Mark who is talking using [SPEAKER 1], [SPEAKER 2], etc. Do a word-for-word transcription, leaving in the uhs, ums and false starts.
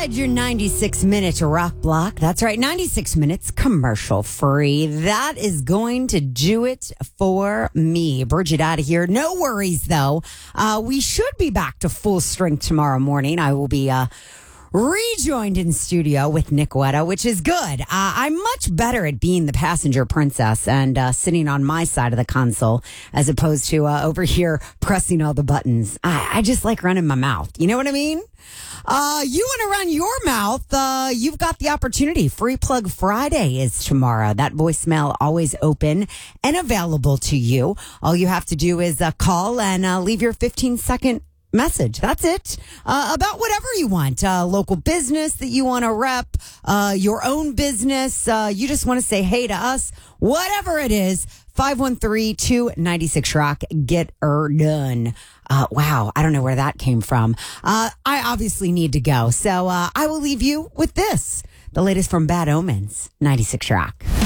[SPEAKER 1] inside your ninety-six minute rock block. That's right, ninety-six minutes commercial free. That is going to do it for me. Bridget out of here. No worries, though. Uh, we should be back to full strength tomorrow morning. I will be uh, rejoined in studio with Nick Wetta, which is good. Uh, I'm much better at being the passenger princess and uh, sitting on my side of the console as opposed to uh, over here pressing all the buttons. I, I just like running my mouth. You know what I mean? Uh, you want to run your mouth, uh, you've got the opportunity. Free Plug Friday is tomorrow. That voicemail always open and available to you. All you have to do is uh, call and uh, leave your fifteen second message. That's it. Uh, about whatever you want. Uh, local business that you want to rep, uh, your own business. Uh, you just want to say hey to us, whatever it is. five one three, two nine six, rock. Get her done. Uh, wow. I don't know where that came from. Uh, I obviously need to go. So uh, I will leave you with this. The latest from Bad Omens, ninety-six Rock.